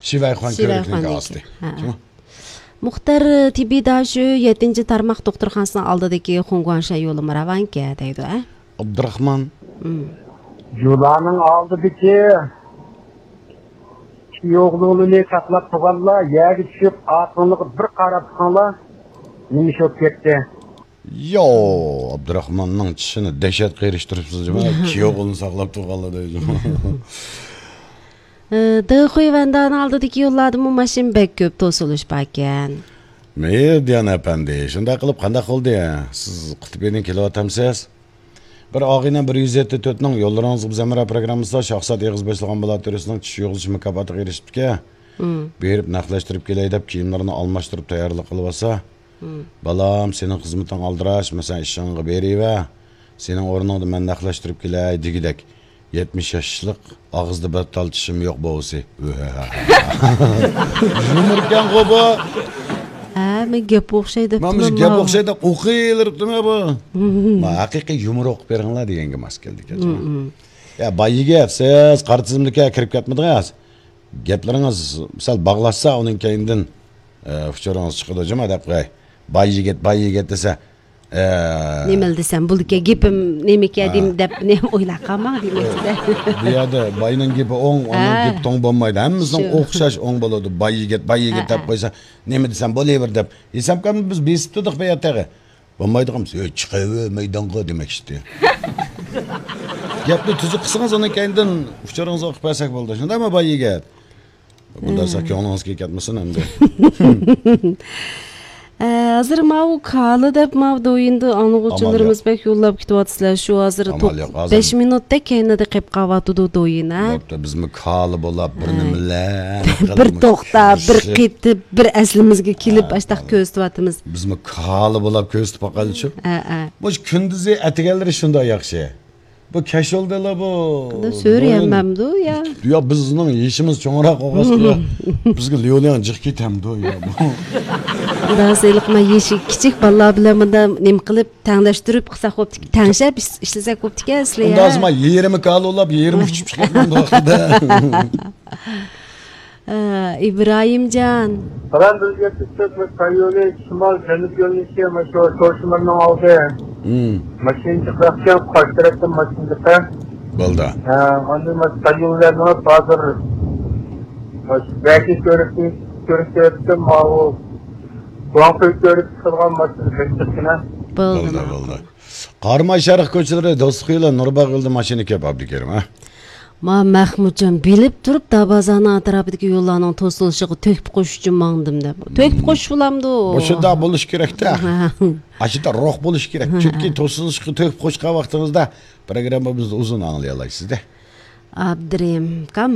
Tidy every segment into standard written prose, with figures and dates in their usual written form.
Şivayxon körükning osti. Muxtar tibida shu 7-tarmoq doktorxonasining oldidagi Xongguansha yo'li Maravanka deydi, a? Abdurahmon. Yo'laning oldidagi yo'qligini saqlab turganlar, yerga tushib, aqlliq bir qarab qollar, nima bo'lib ketdi? Yo, Abdurahmonning tishini dahshat qirishtiribsiz, kiyo'g'ilni saqlab turganlar deydi. Dixuyvandan oldidagi yo'llardimi mashin bek ko'p to'silish ekan. Median apandi, shunday qilib qanday qildi? Siz Qutbining kelyapsiz? Bir og'ina 174 ning yo'llaringiz bizamara programmasida Shahzod Eg'iz boshligan bolatorisining tish yo'g'ilish mukofotiga erishibdi-ki. Berib naqlashtirib kelay deb kiyimlarini almashtirib tayyorlik qilib olsa, balam sening xizmating aldirash, masalan ishingga beriva, sening o'rningda men naqlashtirib kelay degidek. 70 yoshlik og'izda battal tishim yo'q bo'lsa. Yumurkan qo'bo. Men gap o'xshaydi. Men gap o'xshaydi, o'qiyiribdimi bu? Men haqiqiy yumor o'qib beringlar deganga mas keldik. Ya bayiga siz qartizimlikka kirib ketmadingiz. Gaplaringiz misol bog'lashsa, uning keyindan uchoringiz chiqadi jima deb qo'y. Bayiga desa nima desam, buldika gapim nemika deb o'ylab qolmang demoqchida. Bu yerda bayning gapi o'ng, uning gapi to'ng bo'lmaydi. Hammamizning o'xshash o'ng bo'ladi. Bayiga deb qo'ysa, nima desam bo'laver deb. Hisobkam biz besib turdik bu yerda. Bo'lmaydiganmiz, chiqaver maydonga demak isti. Gapni tuzuq qilsangiz, uning keyindan uchoringiz o'qib bersak bo'ldi. Shundaymi bayiga? Bundan so'ng ko'nglingiz ketmasin endi. Hazır mavu kalı deb mavda o'yinda anlıqçılarımız bek yo'llab ketyapsizlar. Shu hozir 5 minutda keyinda qilib qavatudi o'yin, ha? Bizmi kalı bo'lib bir nimalar, bir to'xta, bir qitib, bir aslimizga kelib ashtaq ko'ztyapmiz. Bizmi kalı bo'lib ko'ztib qolganchi? Bu kunduzi atiganlar shunday yaxshi. Bu keşoldalar bu. Söyleyememdi ya. Ya bizning yeshimiz cho'ngroq o'g'azga. Bizga Leolian jiq ketamdi ya bu. Dasayliqma yeshi kichik bolalar bilan bunda nim qilib tanglashtirib qilsa xo'ptik, tanglashib ishlasak xo'ptik sizlar ya. Unda azma 20 kalolab 20 uçup chiqyapman vaqtida. İbrahimcan. Ben bizga tutsak kayoli şimal janub yo'linishi mashhur ko'rshimlarning oldi. Mashin chiqargan qo'sh tarafdan mashin chiqar. Bo'ldi. Onda mashinlarni hozir belki ko'rib mavu Doğanköy görüp çıkılgan maçını beklettiğine. Bo'ldi. Qarmay Sharq ko'chalari Do'stxo'ylar Nurbag'ilda mashina kelib Abdukarim, ha? Mahmudjon bilib turib Dabazani atrofidagi yo'llarning to'silishiga to'kib qo'yish uchun mangdim deb. To'kib qo'yish bo'lamdi. Bu shunda bo'lish kerak-da. Ashida roh bo'lish kerak. Chunki to'silishga to'kib qo'yishgan vaqtingizda programmamizni uzun anglay olasizda. Abdurim, kam?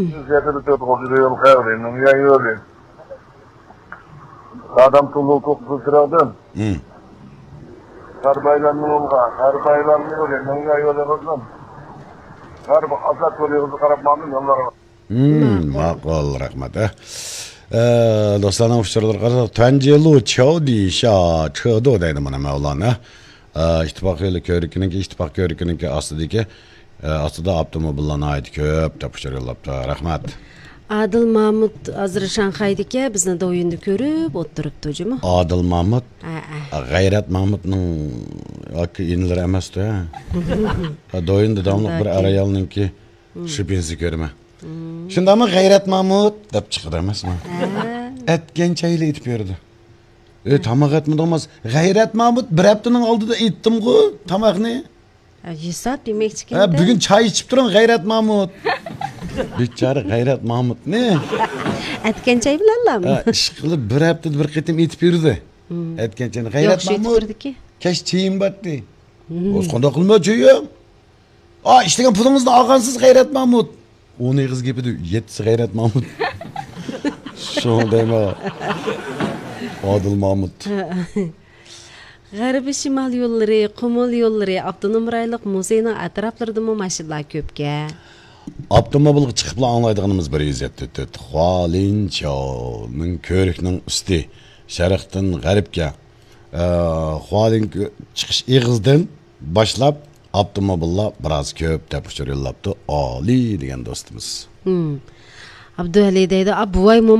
Adam tulu koklu sıradım. Karbaylanlı olga, karbaylanlı olga, nanga yola bakın. Karba azat oluyoruz, karabmanın yolları. Maqul, rahmat. Do'stlarning uchurlar qarasa, Tanjelu Chodi sha chodo deydi mana Mavlana. İttifoq yo'li ko'rikininki ostida avtomobillarni aytdi ko'p deb uchurlabdi. Rahmat. Adil Mahmud hozir Shanxaydagi bizni o'yinda ko'rib o'tiribdi o'jimi? Adil Mahmud? G'ayrat Mahmudning yoki inlari emas-da. Do'yinda davomli bir ayolninki shipinsi ko'rma. Shundami G'ayrat Mahmud deb chiqdi emasmi? Aytganchayli aytib berdi. Tamoq etmadi emas. G'ayrat Mahmud bir haftaning oldida aytdim-ku, tamoqni. Yesat demoqchi ekan. Bugun choy ichib turing G'ayrat Mahmud. Bichara G'ayrat Mahmud ne? Aytgancha bilanlarmi? Ish qilib bir haftada bir qitim aytib berdi. Aytgancha G'ayrat Mahmud. Kash chiyim batdi. O'z qanday qilmoqchiyim? Ishlagan pulingizni olgansiz G'ayrat Mahmud. O'ni qiz gapida 7si G'ayrat Mahmud. Shundaymi? Adil Mahmud. G'arbiy shimol yo'llari, Qumul yo'llari, avtonom raylik muzeyning atroflarida mashinalar ko'pga. Avtomobilga chiqib anglaydiganimiz bir izatdi. Xualinchoning ko'rikning usti sharqdan g'arbga Xualin chiqish eg'izdan boshlab avtomobillar biroz ko'p deb yo'llabdi. Ali degan do'stimiz. Abduali deydi, "Abuvay